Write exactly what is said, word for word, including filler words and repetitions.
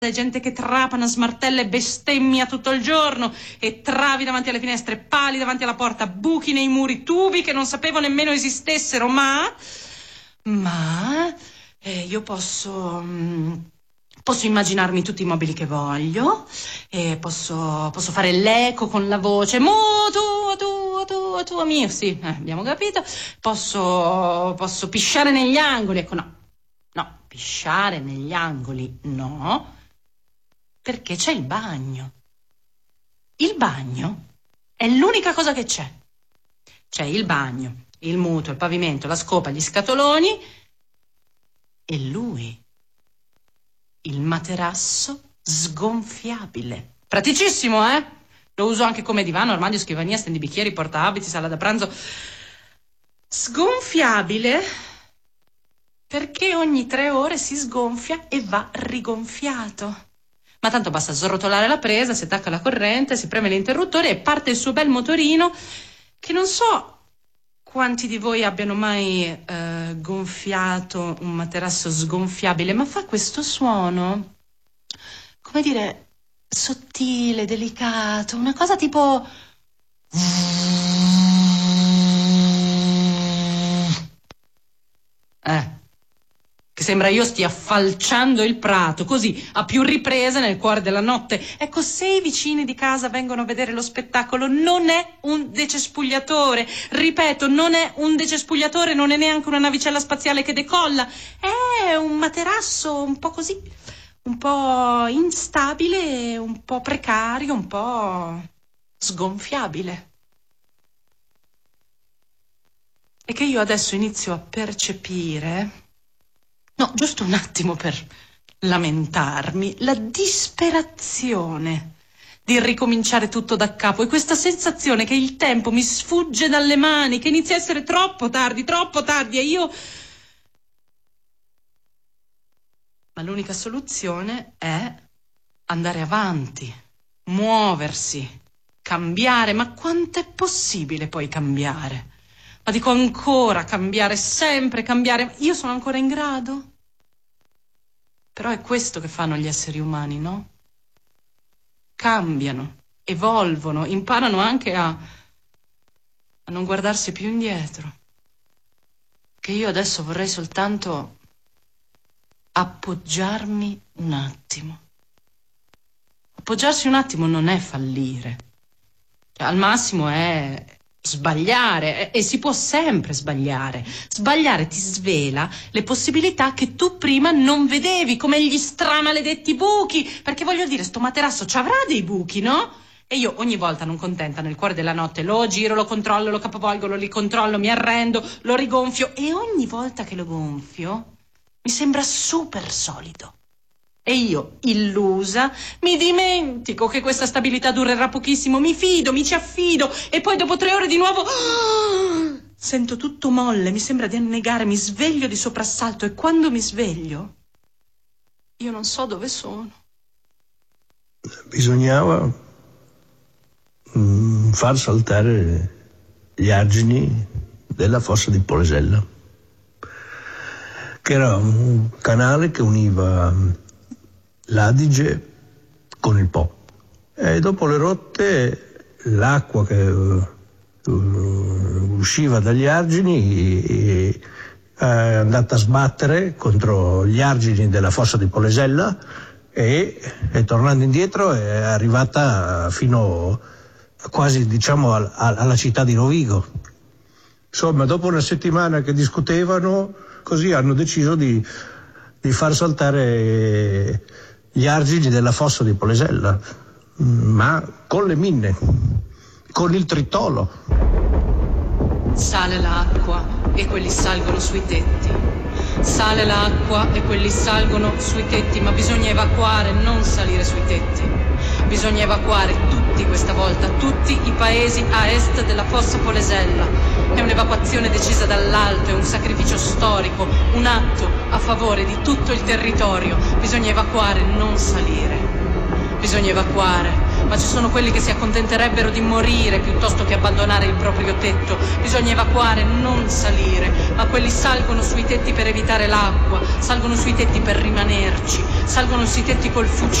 gente che trapana, smartella e bestemmia tutto il giorno, e travi davanti alle finestre, pali davanti alla porta, buchi nei muri, tubi che non sapevo nemmeno esistessero, ma ma eh, io posso mh, posso immaginarmi tutti i mobili che voglio, e posso posso fare l'eco con la voce mu tu tu tu tu mio, sì, eh, abbiamo capito. Posso posso pisciare negli angoli, ecco, no no pisciare negli angoli no, perché c'è il bagno. Il bagno è l'unica cosa che c'è. C'è il bagno, il mutuo, il pavimento, la scopa, gli scatoloni e lui, il materasso sgonfiabile. Praticissimo, eh? Lo uso anche come divano, armadio, scrivania, stendibicchieri, portaabiti, sala da pranzo. Sgonfiabile perché ogni tre ore si sgonfia e va rigonfiato. Ma tanto basta srotolare la presa, si attacca la corrente, si preme l'interruttore e parte il suo bel motorino, che non so quanti di voi abbiano mai eh, gonfiato un materasso sgonfiabile, ma fa questo suono, come dire, sottile, delicato, una cosa tipo... Eh... che sembra io stia falciando il prato, così, a più riprese nel cuore della notte. Ecco, se i vicini di casa vengono a vedere lo spettacolo, non è un decespugliatore. Ripeto, non è un decespugliatore, non è neanche una navicella spaziale che decolla. È un materasso un po' così, un po' instabile, un po' precario, un po' sgonfiabile. E che io adesso inizio a percepire... No, giusto un attimo per lamentarmi, la disperazione di ricominciare tutto da capo, e questa sensazione che il tempo mi sfugge dalle mani, che inizia a essere troppo tardi, troppo tardi, e io... Ma l'unica soluzione è andare avanti, muoversi, cambiare. Ma quanto è possibile poi cambiare? Ma dico ancora cambiare, sempre cambiare. Io sono ancora in grado? Però è questo che fanno gli esseri umani, no? Cambiano, evolvono, imparano anche a, a non guardarsi più indietro. Che io adesso vorrei soltanto appoggiarmi un attimo. Appoggiarsi un attimo non è fallire. Cioè, al massimo è... sbagliare, e si può sempre sbagliare. Sbagliare ti svela le possibilità che tu prima non vedevi, come gli stramaledetti buchi, perché voglio dire, sto materasso ci avrà dei buchi, no? E io ogni volta, non contenta, nel cuore della notte lo giro, lo controllo, lo capovolgo, lo ricontrollo, mi arrendo, lo rigonfio, e ogni volta che lo gonfio mi sembra super solido. E io, illusa, mi dimentico che questa stabilità durerà pochissimo, mi fido, mi ci affido, e poi dopo tre ore di nuovo oh, sento tutto molle, mi sembra di annegare, mi sveglio di soprassalto, e quando mi sveglio io non so dove sono. Bisognava mm, far saltare gli argini della fossa di Polesella, che era un canale che univa l'Adige con il Po, e dopo le rotte l'acqua che uh, uh, usciva dagli argini uh, è andata a sbattere contro gli argini della fossa di Polesella, e, e tornando indietro è arrivata fino quasi, diciamo, al, alla città di Rovigo. Insomma, dopo una settimana che discutevano, così hanno deciso di, di far saltare gli argini della fossa di Polesella, ma con le minne, con il tritolo. Sale l'acqua e quelli salgono sui tetti. Sale l'acqua e quelli salgono sui tetti, ma bisogna evacuare, non salire sui tetti. Bisogna evacuare tutti questa volta, tutti i paesi a est della fossa Polesella. È un'evacuazione decisa dall'alto, è un sacrificio storico, un atto a favore di tutto il territorio. Bisogna evacuare, non salire. Bisogna evacuare ma ci sono quelli che si accontenterebbero di morire piuttosto che abbandonare il proprio tetto. Bisogna evacuare, non salire, ma quelli salgono sui tetti per evitare l'acqua, salgono sui tetti per rimanerci, salgono sui tetti col fucile